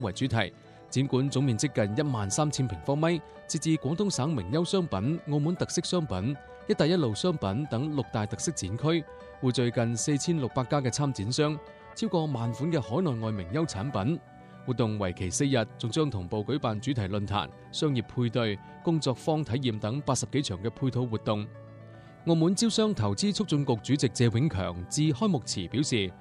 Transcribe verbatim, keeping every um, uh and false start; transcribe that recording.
為主題。展館總面積近一萬三千平方米，設置廣東省名優商品、澳門特色商品、一帶一路商品等六大特色展區，匯聚近四千六百家嘅參展商，超過萬款嘅海內外名優產品。活動為期四日，仲將同步舉辦主題論壇、商業配對、工作坊體驗等八十幾場嘅配套活動。澳門招商投資促進局主席謝永強致開幕詞表示，